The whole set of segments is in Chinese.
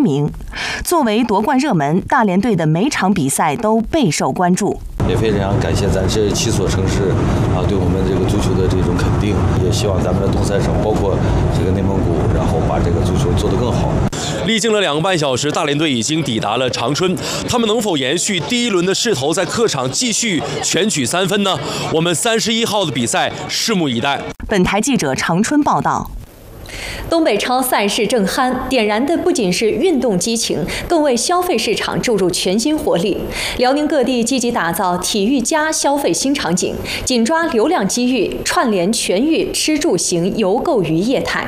名。作为夺冠热门，大连队的每场比赛都备受关注。 也非常感谢咱这7所城市对我们这个足球的这种肯定，也希望咱们的东三省，包括这个内蒙古，然后把这个足球做得更好。 历经了2个半小时，大连队已经抵达了长春，他们能否延续第1轮的势头，在客场继续全取3分呢？我们31号的比赛拭目以待。 本台记者长春报道。 东北超赛事正酣，点燃的不仅是运动激情，更为消费市场注入全新活力。辽宁各地积极打造体育加消费新场景，紧抓流量机遇，串联全域吃住行游购娱业态。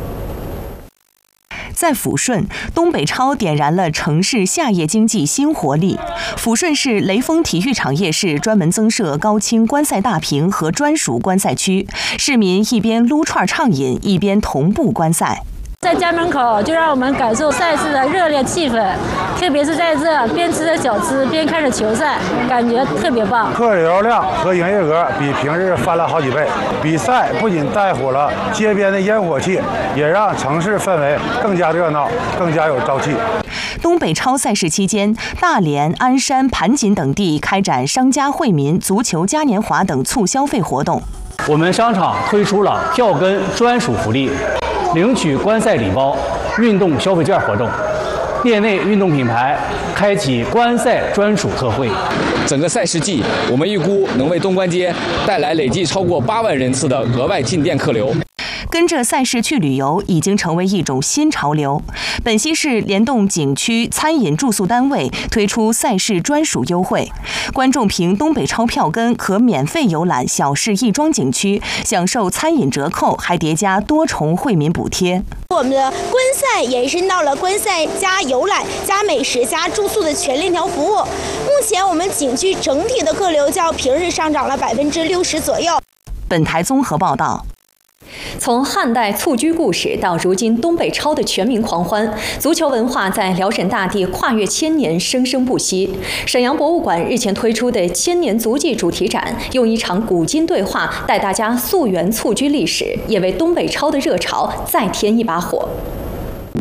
在抚顺，东北超点燃了城市夏夜经济新活力。抚顺市雷锋体育场夜市专门增设高清观赛大屏和专属观赛区，市民一边撸串畅饮，一边同步观赛。 在家门口就让我们感受赛事的热烈气氛，特别是在这边吃着小吃边看着球赛，感觉特别棒。 客流量和营业额比平日翻了好几倍。比赛不仅带火了街边的烟火气，也让城市氛围更加热闹，更加有朝气。 东北超赛事期间，大连、鞍山、盘锦等地开展商家惠民、足球嘉年华等促消费活动。 我们商场推出了票根专属福利，领取观赛礼包、运动消费券活动，店内运动品牌开启观赛专属特惠。 整个赛事季，我们预估能为东关街带来累计超过8万人次的额外进店客流。 跟着赛事去旅游已经成为一种新潮流。本溪市联动景区、餐饮、住宿单位推出赛事专属优惠，观众凭东北超票根可免费游览小市亦庄景区，享受餐饮折扣，还叠加多重惠民补贴。 我们的观赛延伸到了观赛加游览加美食加住宿的全链条服务。目前我们景区整体的客流较平日上涨了60%左右。 本台综合报道。 从汉代蹴鞠故事到如今东北超的全民狂欢，足球文化在辽沈大地跨越千年，生生不息。沈阳博物馆日前推出的千年足迹主题展，用一场古今对话带大家溯源蹴鞠历史，也为东北超的热潮再添一把火。